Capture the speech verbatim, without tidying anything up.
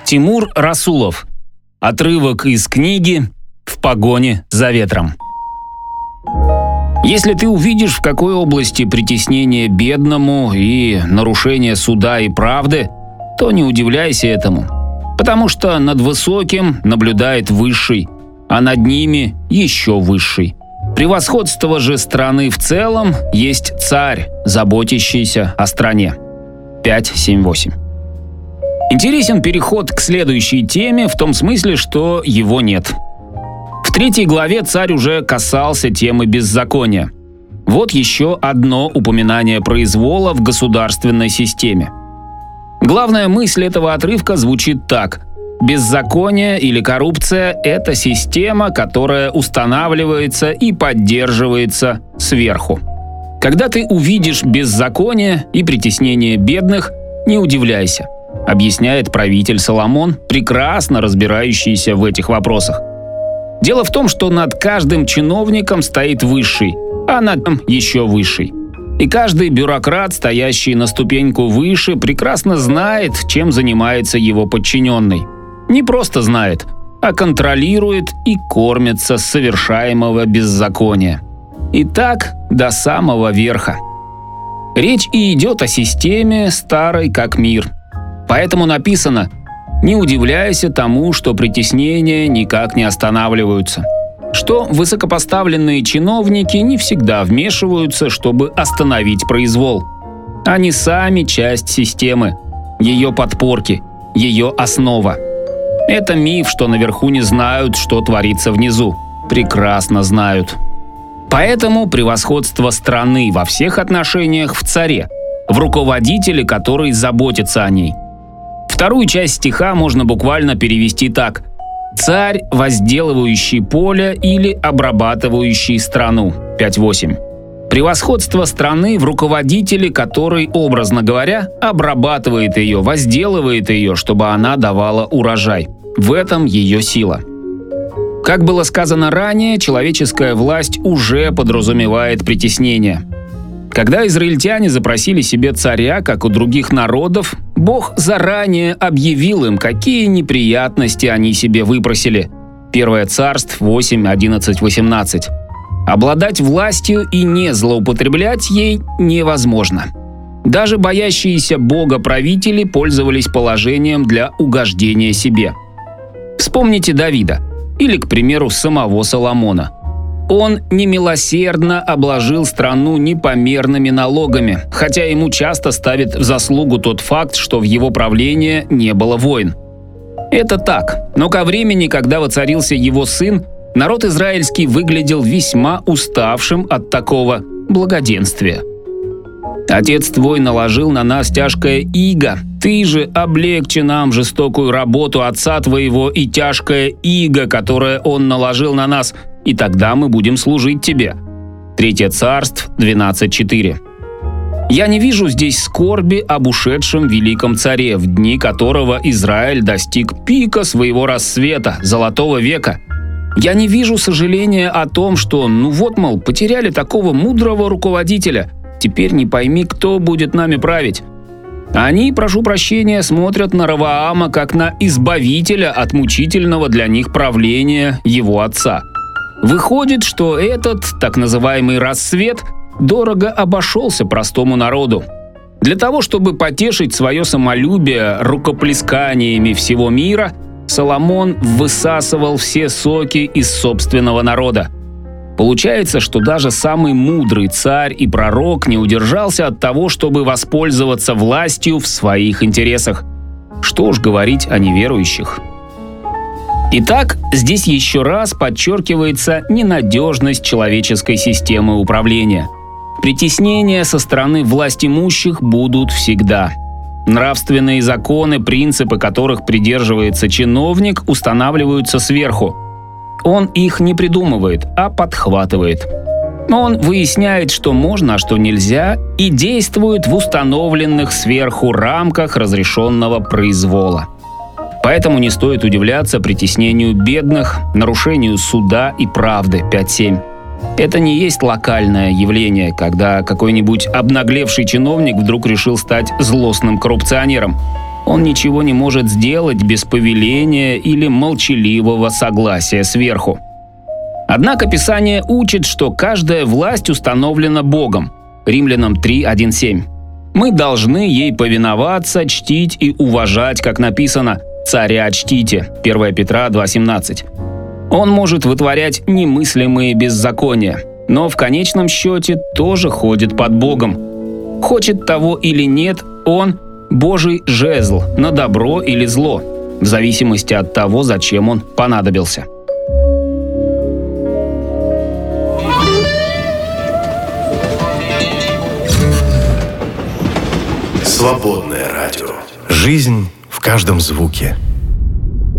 Тимур Расулов. Отрывок из книги «В погоне за ветром». Если ты увидишь, в какой области притеснение бедному и нарушение суда и правды, то не удивляйся этому, потому что над высоким наблюдает высший, а над ними еще высший. Превосходство же страны в целом есть царь, заботящийся о стране. пять семь восемь. Интересен переход к следующей теме в том смысле, что его нет. В третьей главе царь уже касался темы беззакония. Вот еще одно упоминание произвола в государственной системе. Главная мысль этого отрывка звучит так: беззаконие или коррупция – это система, которая устанавливается и поддерживается сверху. Когда ты увидишь беззаконие и притеснение бедных, не удивляйся, объясняет правитель Соломон, прекрасно разбирающийся в этих вопросах. Дело в том, что над каждым чиновником стоит высший, а над ним еще высший. И каждый бюрократ, стоящий на ступеньку выше, прекрасно знает, чем занимается его подчиненный. Не просто знает, а контролирует и кормится с совершаемого беззакония. И так до самого верха. Речь и идет о системе, старой как мир. Поэтому написано: «Не удивляйся тому, что притеснения никак не останавливаются», что высокопоставленные чиновники не всегда вмешиваются, чтобы остановить произвол. Они сами часть системы, ее подпорки, ее основа. Это миф, что наверху не знают, что творится внизу. Прекрасно знают. Поэтому превосходство страны во всех отношениях в царе, в руководителе, который заботится о ней. Вторую часть стиха можно буквально перевести так: «Царь, возделывающий поле или обрабатывающий страну» пять восемь. Превосходство страны в руководителе, который, образно говоря, обрабатывает ее, возделывает ее, чтобы она давала урожай. В этом ее сила. Как было сказано ранее, человеческая власть уже подразумевает притеснение. Когда израильтяне запросили себе царя, как у других народов, Бог заранее объявил им, какие неприятности они себе выпросили. Первое Царств восемь одиннадцать восемнадцать. Обладать властью и не злоупотреблять ей невозможно. Даже боящиеся Бога правители пользовались положением для угождения себе. Вспомните Давида или, к примеру, самого Соломона. Он немилосердно обложил страну непомерными налогами, хотя ему часто ставят в заслугу тот факт, что в его правлении не было войн. Это так, но ко времени, когда воцарился его сын, народ израильский выглядел весьма уставшим от такого благоденствия. «Отец твой наложил на нас тяжкое иго, ты же облегчи нам жестокую работу отца твоего и тяжкое иго, которое он наложил на нас, и тогда мы будем служить тебе». Третье Царств двенадцать четыре. Я не вижу здесь скорби об ушедшем великом царе, в дни которого Израиль достиг пика своего рассвета, золотого века. Я не вижу сожаления о том, что, ну вот, мол, потеряли такого мудрого руководителя, теперь не пойми, кто будет нами править. Они, прошу прощения, смотрят на Ровоама как на избавителя от мучительного для них правления его отца. Выходит, что этот так называемый рассвет дорого обошелся простому народу. Для того, чтобы потешить свое самолюбие рукоплесканиями всего мира, Соломон высасывал все соки из собственного народа. Получается, что даже самый мудрый царь и пророк не удержался от того, чтобы воспользоваться властью в своих интересах. Что уж говорить о неверующих. Итак, здесь еще раз подчеркивается ненадежность человеческой системы управления. Притеснения со стороны властимущих будут всегда. Нравственные законы, принципы которых придерживается чиновник, устанавливаются сверху. Он их не придумывает, а подхватывает. Он выясняет, что можно, а что нельзя, и действует в установленных сверху рамках разрешенного произвола. Поэтому не стоит удивляться притеснению бедных, нарушению суда и правды пять семь. Это не есть локальное явление, когда какой-нибудь обнаглевший чиновник вдруг решил стать злостным коррупционером. Он ничего не может сделать без повеления или молчаливого согласия сверху. Однако Писание учит, что каждая власть установлена Богом. Римлянам три, один, семь. Мы должны ей повиноваться, чтить и уважать, как написано «Царя чтите» первое Петра два, семнадцать. Он может вытворять немыслимые беззакония, но в конечном счете тоже ходит под Богом. Хочет того или нет, он – Божий жезл на добро или зло, в зависимости от того, зачем он понадобился. Свободное радио. Жизнь в каждом звуке.